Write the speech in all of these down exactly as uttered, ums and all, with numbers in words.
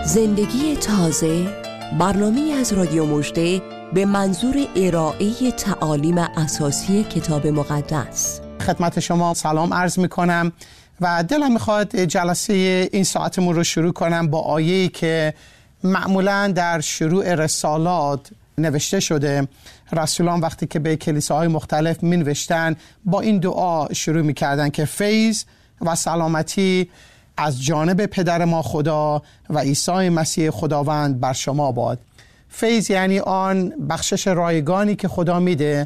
زندگی تازه، برنامه‌ای از رادیو مژده به منظور ارائه تعالیم اساسی کتاب مقدس. خدمت شما سلام عرض میکنم و دلم میخواد جلسه این ساعتمون رو شروع کنم با آیه‌ای که معمولاً در شروع رسالات نوشته شده. رسولان وقتی که به کلیساهای مختلف می نوشتن با این دعا شروع می کردن که فیض و سلامتی از جانب پدر ما خدا و عیسی مسیح خداوند بر شما باد. فیض یعنی آن بخشش رایگانی که خدا میده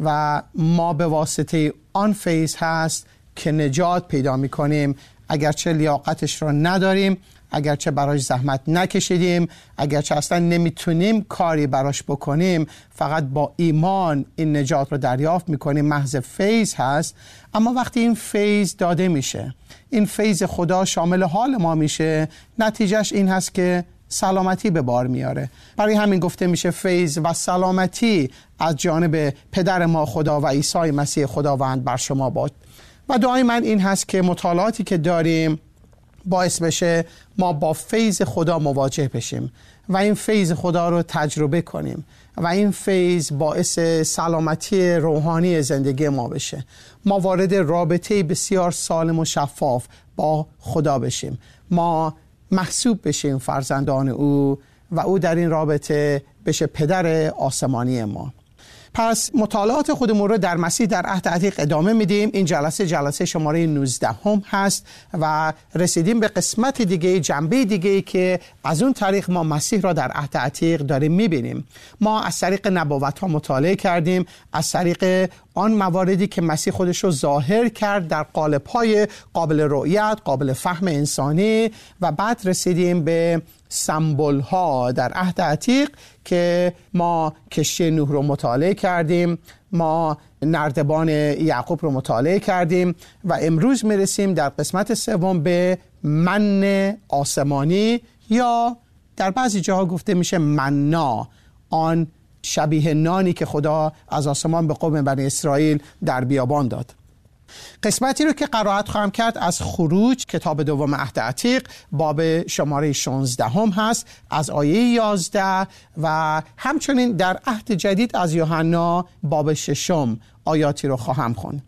و ما به واسطه آن فیض هست که نجات پیدا می کنیم، اگرچه لیاقتش را نداریم، اگرچه براش زحمت نکشیدیم، اگرچه اصلا نمیتونیم کاری براش بکنیم، فقط با ایمان این نجات رو دریافت میکنیم. محض فیض هست. اما وقتی این فیض داده میشه، این فیض خدا شامل حال ما میشه، نتیجهش این هست که سلامتی به بار میاره. برای همین گفته میشه فیض و سلامتی از جانب پدر ما خدا و عیسی مسیح خداوند بر شما باد. و دعای من این هست که مطالعاتی که داریم باعث بشه ما با فیض خدا مواجه بشیم و این فیض خدا رو تجربه کنیم و این فیض باعث سلامتی روحانی زندگی ما بشه. ما وارد رابطه بسیار سالم و شفاف با خدا بشیم، ما محسوب بشیم فرزندان او و او در این رابطه بشه پدر آسمانی ما. پس مطالعات خودمون رو در مسیح در عهد عتیق ادامه میدیم. این جلسه جلسه شماره نوزده هم هست و رسیدیم به قسمت دیگه، جنبه دیگه که از اون طریق ما مسیح را در عهد عتیق داریم میبینیم. ما از طریق نبوت ها مطالعه کردیم، از طریق آن مواردی که مسیح خودش رو ظاهر کرد در قالب‌های قابل رؤیت، قابل فهم انسانی، و بعد رسیدیم به سمبل ها در عهد عتیق که ما کشتی نوح رو مطالعه کردیم، ما نردبان یعقوب رو مطالعه کردیم و امروز میرسیم در قسمت سوم به من آسمانی، یا در بعضی جاها گفته میشه منا، آن شبیه نانی که خدا از آسمان به قوم بنی اسرائیل در بیابان داد. قسمتی رو که قرائت خواهم کرد از خروج کتاب دوم عهد عتیق باب شماره شانزده هم هست از آیه یازده و همچنین در عهد جدید از یوحنا باب ششم آیاتی رو خواهم خوند.